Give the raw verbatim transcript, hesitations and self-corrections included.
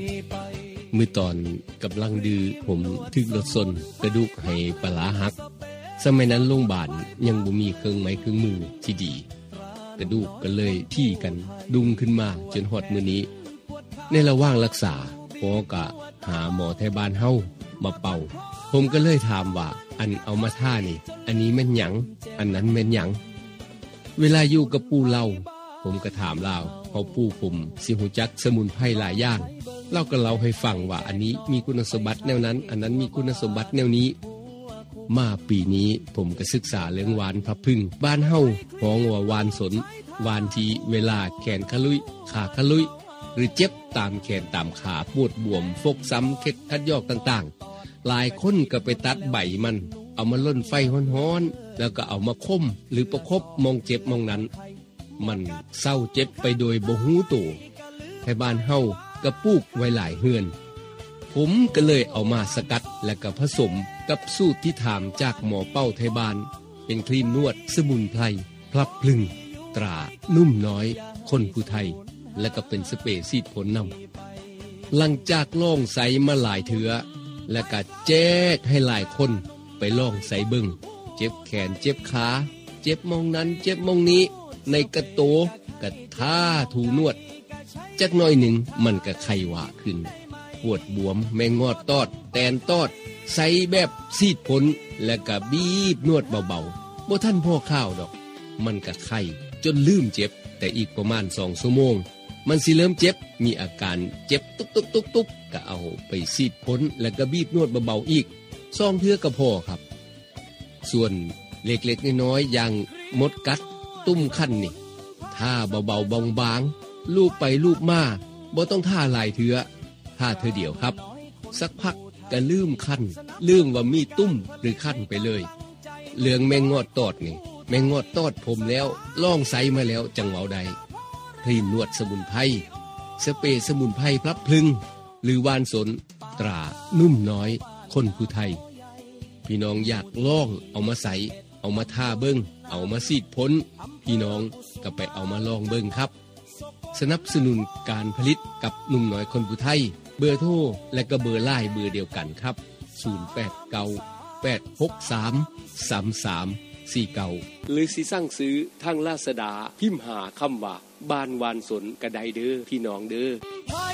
มื้อตอนกําลังดื้อผมถึกรถชนกระดูกให้ปลาหักสมัยนั้นโรงพยาบาลยังบ่มีเครื่องไม้เครื่องมือที่ดีกระดูกก็เลยที่กันดุงขึ้นมาจนฮอดมื้อนี้ในระหว่างรักษาหมอก็หาหมอแถวบ้านเฮามาเป่าผมก็เลยถามว่าอันเอามาท่านี่อันนี้แม่นหยังอันนั้นแม่นหยังเวลาอยู่กับปู่เราผมก็ถามลาวเพราะปู่ผมสิฮู้จักสมุนไพรหลายอย่างเราก็เล่าให้ฟังว่าอันนี้มีคุณสมบัติแนวนั้นอันนั้นมีคุณสมบัติแนวนี้มาปีนี้ผมก็ศึกษาเรื่องหวานพระพึ่งบ้านเฮาฮ้องว่าหวานสนหวานที่เวลาแขนขลุยขาขลุยหรือเจ็บตามแขนตามขาปวดบวมฟกซ้ำเข็ดคัดยอกต่างๆหลายคนก็ไปตัดใบมันเอามาล่นไฟฮ้อนๆแล้วก็เอามาคมหรือประคบมองเจ็บมองนั้นมันเศร้าเจ็บไปโดยบ่ฮู้ตัวไทบ้านเฮาก็ปลูกไว้หลายเฮือนผมก็เลยเอามาสกัดและก็ผสมกับสูตรที่ถามจากหมอเป้าไทบ้านเป็นครีมนวดสมุนไพรพลับพลึงตรานุ่มน้อยคนผู้ไทยและก็เป็นสเปรย์ฉีดผลนำหลังจากลองใส่มาหลายเถือและก็แจ้กให้หลายคนไปลองใส่เบิ่งเจ็บแขนเจ็บขาเจ็บมองนั้นเจ็บมองนี้ในกระโตกระท่าถูนวดจักหน่อยหนึ่งมันก็ไข้หวาขึ้นปวดบวมแมงงอดตอดแตนตอดใส่แบบซีดผลและก็บีบนวดเบาๆบ่ทันพอข้าวดอกมันก็ไข้จนลืมเจ็บแต่อีกประมาณสองชั่วโมงมันสิเริ่มเจ็บมีอาการเจ็บตุกๆๆๆก็เอาไปซีดผลแล้วก็บีบนวดเบาๆอีกสองเทื่อก็พอครับส่วนเล็กๆน้อยๆอย่างมดกัดตุ้มคั้นนี่ท่าเบาๆบางๆลูบไปลูบมาบ่ต้องท่าหลายเทื่อท่าเทื่อเดียวครับสักพักก็ลืมคั้นลืมว่ามีตุ้มหรือคั้นไปเลยเรื่องแมงงอดตอดนี่แมงงอดตอดผมแล้วลองใส่มาแล้วจังเว้าได้ครีมนวดสมุนไพรสเปรย์สมุนไพรพลับพลึงหรือวานสนตรานุ่มน้อยคนผู้ไทยพี่น้องอยากลองเอามาใส่เอามาทาเบิ่งเอามาซีดพ้นพี่น้องก็ไปเอามาลองเบิ่งครับสนับสนุนการผลิตกับหนุ่มน้อยคนผู้ไทยเบอร์โทรและก็เบอร์ไลน์เบอร์เดียวกันครับศูนย์ แปด เก้า แปด หก สาม สาม สาม สี่ เก้าหรือสิสั่งซื้อทางลาซาดาพิมพ์หาคำว่าบ้านวานสนก็ได้เด้อพี่น้องเด้อ